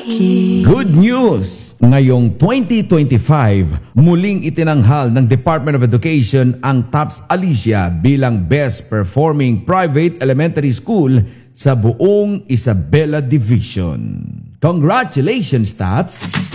Good news! Ngayong 2025, muling itinanghal ng Department of Education ang TOPS Alicia bilang Best Performing Private Elementary School sa buong Isabela Division. Congratulations, TOPS!